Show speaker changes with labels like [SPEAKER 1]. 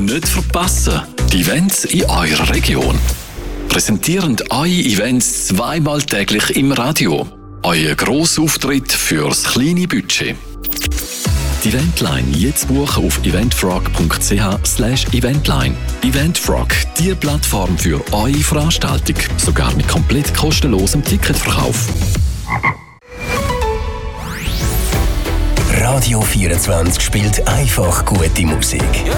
[SPEAKER 1] Nicht verpassen. Die Events in eurer Region. Präsentieren eure Events zweimal täglich im Radio. Euer Grossauftritt fürs kleine Budget. Die Eventline jetzt buchen auf eventfrog.ch/eventline. Eventfrog, die Plattform für eure Veranstaltung. Sogar mit komplett kostenlosem Ticketverkauf.
[SPEAKER 2] Radio 24 spielt einfach gute Musik.